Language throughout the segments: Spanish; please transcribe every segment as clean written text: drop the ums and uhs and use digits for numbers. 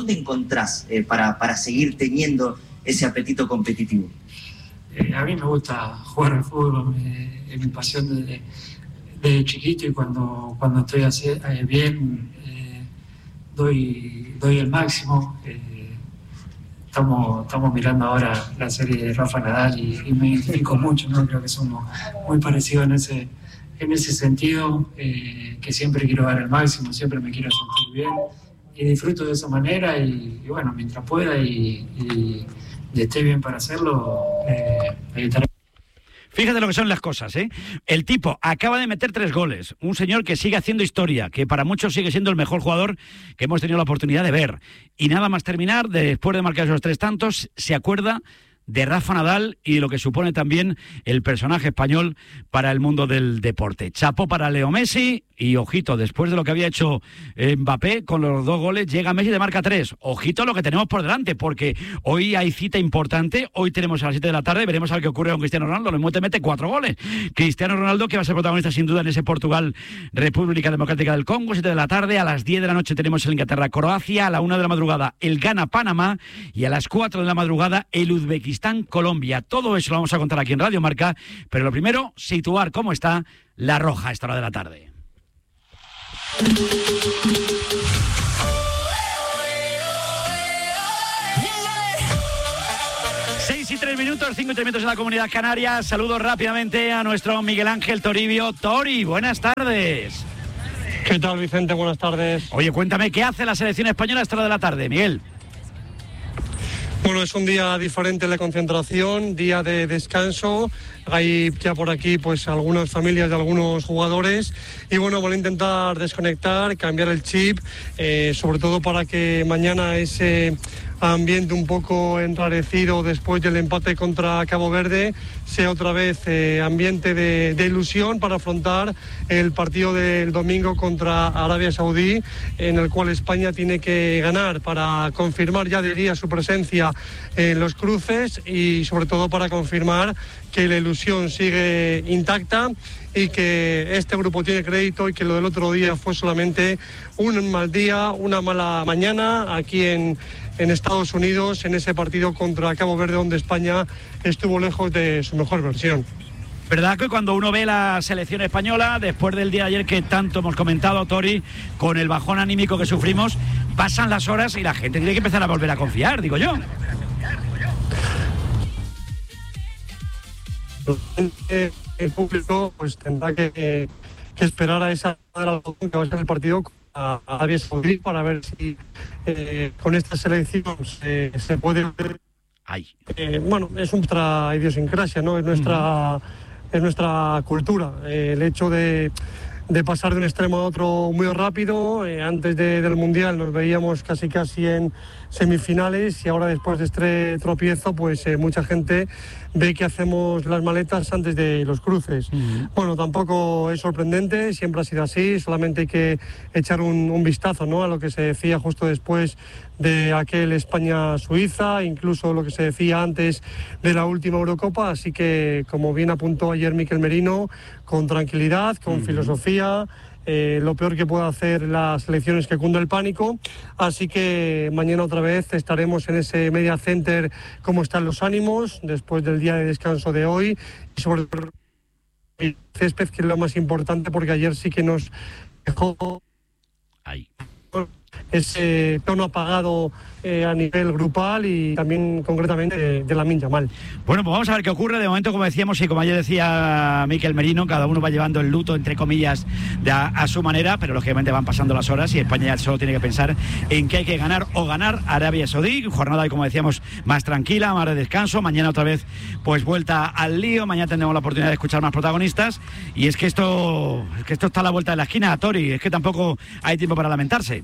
¿dónde encontrás para seguir teniendo ese apetito competitivo? A mí me gusta jugar al fútbol, es mi pasión desde chiquito, y cuando estoy bien, doy el máximo. Estamos mirando ahora la serie de Rafa Nadal y me identifico mucho, ¿no? Creo que somos muy parecidos en ese sentido, que siempre quiero dar el máximo, siempre me quiero sentir bien y disfruto de esa manera, y bueno, mientras pueda y esté bien para hacerlo, estaré. Fíjate lo que son las cosas, ¿eh? El tipo acaba de meter 3 goles. Un señor que sigue haciendo historia, que para muchos sigue siendo el mejor jugador que hemos tenido la oportunidad de ver. Y nada más terminar, después de marcar esos 3 tantos, se acuerda de Rafa Nadal y de lo que supone también el personaje español para el mundo del deporte. Chapó para Leo Messi. Y ojito, después de lo que había hecho Mbappé con los 2 goles, llega Messi de marca 3. Ojito lo que tenemos por delante, porque hoy hay cita importante. Hoy tenemos a las 7 de la tarde, veremos a ver qué ocurre con Cristiano Ronaldo. Le mete 4 goles. Cristiano Ronaldo, que va a ser protagonista sin duda en ese Portugal, República Democrática del Congo. 7 de la tarde, a las 10 de la noche tenemos el Inglaterra-Croacia, a la 1 de la madrugada el Ghana-Panamá y a las 4 de la madrugada el Uzbekistán-Colombia. Todo eso lo vamos a contar aquí en Radio Marca, pero lo primero, situar cómo está la Roja a esta hora de la tarde. 6:03, 5 minutos en la Comunidad Canaria. Saludos rápidamente a nuestro Miguel Ángel Toribio. Tori, buenas tardes. ¿Qué tal, Vicente? Buenas tardes. Oye, cuéntame, ¿qué hace la selección española a esta hora de la tarde, Miguel? Bueno, es un día diferente de concentración, día de descanso. Hay ya por aquí pues algunas familias de algunos jugadores y bueno, van a intentar desconectar, cambiar el chip, sobre todo para que mañana ese ambiente un poco enrarecido después del empate contra Cabo Verde sea otra vez ambiente de ilusión para afrontar el partido del domingo contra Arabia Saudí, en el cual España tiene que ganar para confirmar, ya diría, su presencia en los cruces y sobre todo para confirmar que la ilusión sigue intacta y que este grupo tiene crédito y que lo del otro día fue solamente un mal día, una mala mañana aquí en Estados Unidos, en ese partido contra Cabo Verde donde España estuvo lejos de su mejor versión. ¿Verdad que cuando uno ve la selección española, después del día de ayer que tanto hemos comentado, Tori, con el bajón anímico que sufrimos, pasan las horas y la gente tiene que empezar a volver a confiar, digo yo? El público pues tendrá que esperar a esa que va a ser el partido a Arabia Saudí para ver si con esta selección se puede. Bueno, es nuestra idiosincrasia, ¿no? Es nuestra cultura. El hecho de pasar de un extremo a otro muy rápido. Antes del Mundial nos veíamos casi en semifinales y ahora después de este tropiezo pues mucha gente ve que hacemos las maletas antes de los cruces. Bueno, tampoco es sorprendente, siempre ha sido así, solamente hay que echar un vistazo, ¿no?, a lo que se decía justo después de aquel España-Suiza, incluso lo que se decía antes de la última Eurocopa, así que, como bien apuntó ayer Mikel Merino, con tranquilidad, con filosofía. Lo peor que puede hacer la selección es que cunda el pánico, así que mañana otra vez estaremos en ese media center como están los ánimos después del día de descanso de hoy y sobre todo el césped, que es lo más importante, porque ayer sí que nos dejó ese tono apagado a nivel grupal y también concretamente de Lamine Yamal. Bueno, pues vamos a ver qué ocurre. De momento, como decíamos y como ayer decía Mikel Merino, cada uno va llevando el luto, entre comillas, a su manera, pero lógicamente van pasando las horas y España ya solo tiene que pensar en que hay que ganar o ganar a Arabia Saudí. Jornada, como decíamos, más tranquila, más de descanso. Mañana otra vez pues vuelta al lío. Mañana tendremos la oportunidad de escuchar más protagonistas y es que esto está a la vuelta de la esquina, Tori. Es que tampoco hay tiempo para lamentarse.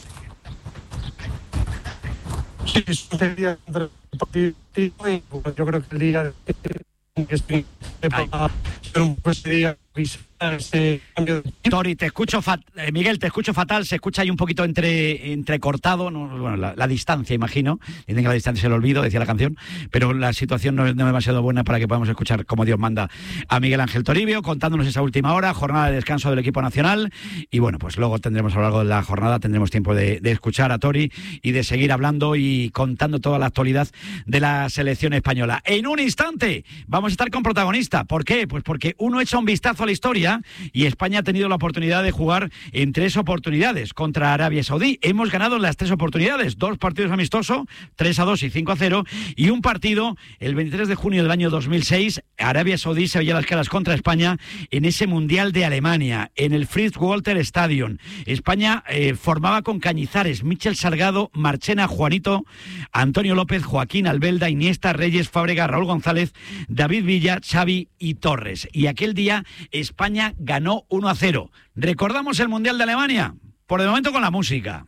Sí, es un día entre el partido y yo creo que el día para ser un día ese cambio de chip. Tori, te escucho Miguel, te escucho fatal, se escucha ahí un poquito entrecortado, ¿no? Bueno, la distancia, imagino, dicen que la distancia es el olvido, decía la canción, pero la situación no es demasiado buena para que podamos escuchar como Dios manda a Miguel Ángel Toribio, contándonos esa última hora, jornada de descanso del equipo nacional, y bueno, pues luego tendremos a lo largo de la jornada, tendremos tiempo de escuchar a Tori y de seguir hablando y contando toda la actualidad de la selección española. En un instante vamos a estar con protagonista. ¿Por qué? Pues porque uno echa un vistazo a la historia y España ha tenido la oportunidad de jugar en 3 oportunidades contra Arabia Saudí. Hemos ganado las 3 oportunidades, 2 partidos amistosos, 3-2 y 5-0, y un partido el 23 de junio del año 2006. Arabia Saudí se veía las caras contra España en ese Mundial de Alemania, en el Fritz-Walter Stadion. España formaba con Cañizares, Michel Salgado, Marchena, Juanito, Antonio López, Joaquín Albelda, Iniesta, Reyes, Fábrega, Raúl González, David Villa, Xavi y Torres. Y aquel día España ganó 1-0. ¿Recordamos el Mundial de Alemania? Por el momento con la música.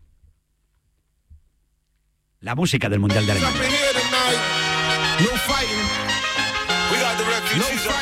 La música del Mundial de Alemania.